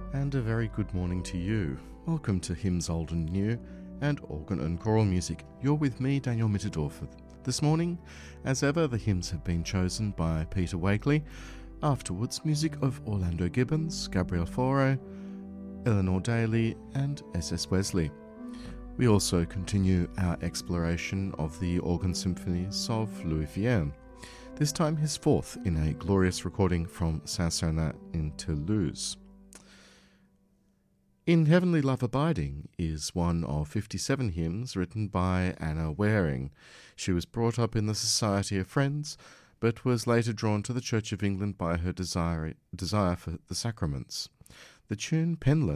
And a very good morning to you. Welcome to Hymns Old and New and Organ and Choral Music. You're with me, Daniel Mitterdorfer. This morning, as ever, the hymns have been chosen by Peter Wakely. Afterwards, music of Orlando Gibbons, Gabriel Fauré, Eleanor Daly and S.S. Wesley. We also continue our exploration of the organ symphonies of Louis Vierne, this time his fourth in a glorious recording from Saint-Sernin in Toulouse. In Heavenly Love Abiding is one of 57 hymns written by Anna Waring. She was brought up in the Society of Friends, but was later drawn to the Church of England by her desire for the sacraments. The tune Penland